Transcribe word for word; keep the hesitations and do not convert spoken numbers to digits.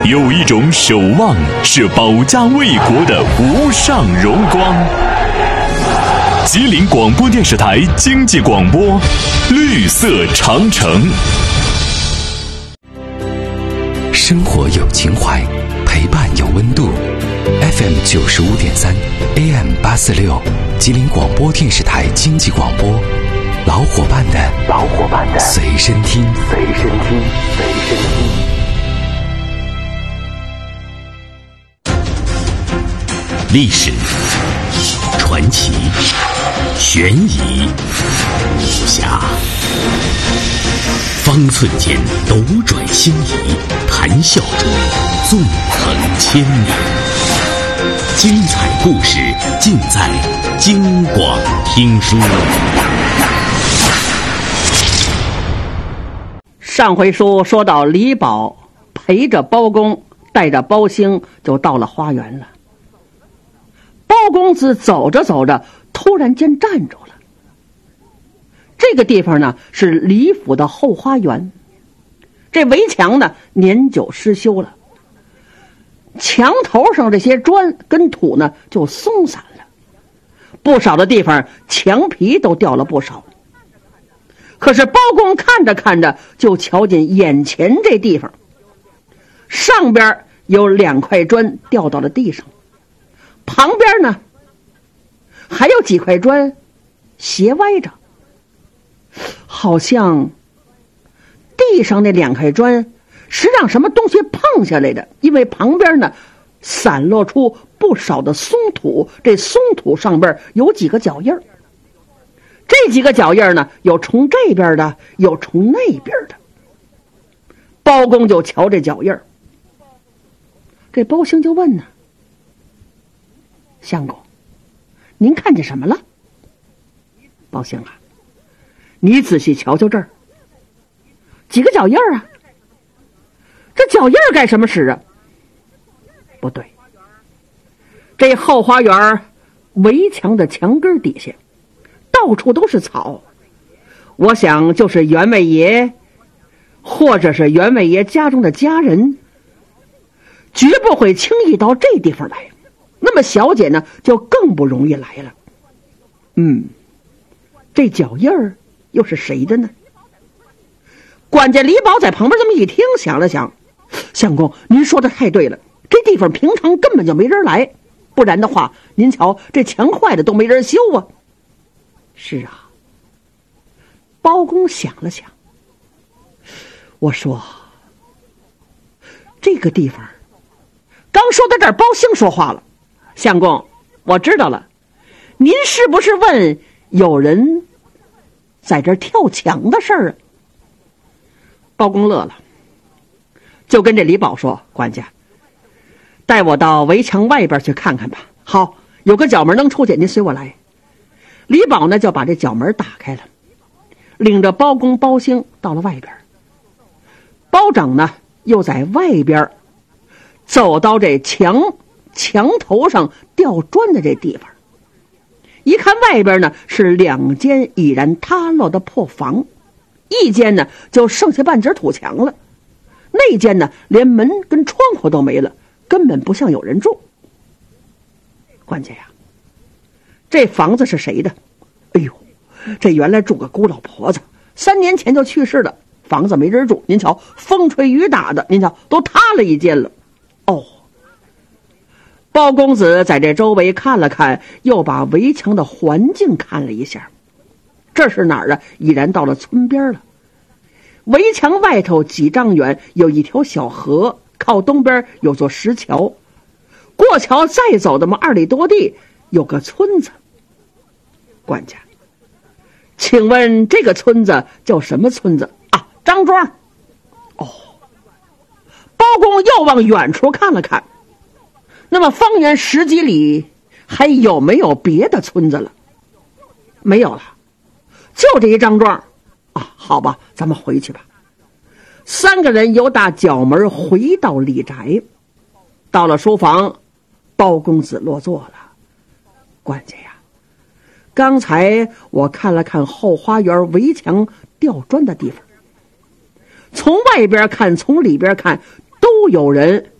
有一种守望是保家卫国的无上荣光。吉林广播电视台经济广播，绿色长城。 生活有情怀，陪伴有温度。F M 九十五点三 ，A M 八四六，吉林广播电视台经济广播，老伙伴的老伙伴的随身听，随身听，随身听。 历史、传奇、悬疑、武侠，方寸间斗转星移，谈笑中纵横千年。精彩故事尽在京广听书。 上回书说到李宝陪着包公带着包兴就到了花园了。包公子走着走着突然间站住了。这个地方呢是李府的后花园，这围墙呢年久失修了，墙头上这些砖跟土呢就松散了，不少的地方墙皮都掉了不少。可是包公看着看着就瞧见眼前这地方，上边有两块砖掉到了地上，旁边呢还有几块砖斜歪着，好像地上那两块砖是让什么东西碰下来的，因为旁边呢散落出不少的松土，这松土上边有几个脚印儿，这几个脚印呢有从这边的，有从那边的。包公就瞧这脚印儿，这包兴就问呢，相公，您看见什么了？包兴啊，你仔细瞧瞧这儿，几个脚印儿啊，这脚印儿干什么使啊？不对，这后花园围墙的墙根底下到处都是草，我想就是员外爷或者是员外爷家中的家人绝不会轻易到这地方来，那么小姐呢就更不容易来了。嗯，这脚印儿又是谁的呢？管家李宝在旁边这么一听，想了想，相公您说的太对了，这地方平常根本就没人来，不然的话您瞧这墙坏的都没人修啊。是啊，包公想了想，我说这个地方，刚说到这儿，包兴说话了，相公我知道了，您是不是问有人在这儿跳墙的事儿啊？包公乐了，就跟这李宝说，管家带我到围墙外边去看看吧。好，有个角门能出去，您随我来。李宝呢就把这角门打开了，领着包公包兴到了外边。包拯呢又在外边走到这墙墙头上吊砖的这地方，一看外边呢是两间已然塌落的破房，一间呢就剩下半截土墙了，那间呢连门跟窗户都没了，根本不像有人住。管家呀，这房子是谁的？哎呦，这原来住个孤老婆子，三年前就去世了，房子没人住，您瞧风吹雨打的，您瞧都塌了一间了。哦，包公子在这周围看了看，又把围墙的环境看了一下，这是哪儿啊？已然到了村边了。围墙外头几丈远有一条小河，靠东边有座石桥，过桥再走那么二里多地有个村子。管家，请问这个村子叫什么村子啊？张庄。哦，包公又往远处看了看，那么方圆十几里还有没有别的村子了？没有了，就这一张庄啊。好吧，咱们回去吧。三个人由打角门回到李宅，到了书房，包公子落座了。管家呀，刚才我看了看后花园围墙吊砖的地方，从外边看从里边看都有人